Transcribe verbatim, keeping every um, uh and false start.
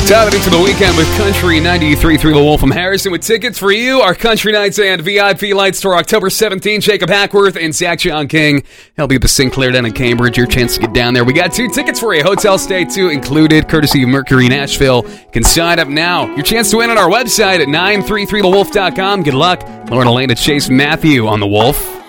Diving into the weekend with Country ninety-three point three The Wolf from Harrison with tickets for you. Our Country Nights and V I P Lights Tour October seventeenth. Jacob Hackworth and Zach John King. He'll be at the Sinclair down in Cambridge. Your chance to get down there. We got two tickets for you. Hotel stay too included, courtesy of Mercury Nashville. You can sign up now. Your chance to win on our website at nine three three the wolf dot com. Good luck. Lauren Elena, Chase Matthew on The Wolf.